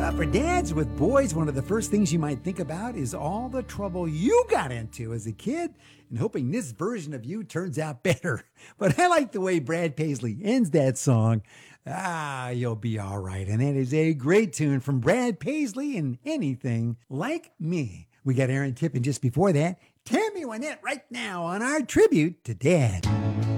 For dads with boys, one of the first things you might think about is all the trouble you got into as a kid and hoping this version of you turns out better. But I like the way Brad Paisley ends that song. You'll be all right. And that is a great tune from Brad Paisley and Anything Like Me. We got Aaron Tippin just before that. Tammy Wynette right now on our tribute to Dad.